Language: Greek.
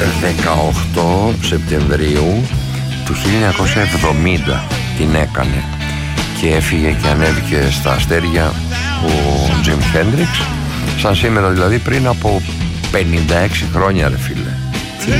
18 Σεπτεμβρίου του 1970 την έκανε και έφυγε και ανέβηκε στα αστέρια ο Τζιμ Χέντριξ, σαν σήμερα δηλαδή πριν από 56 χρόνια, ρε φίλε.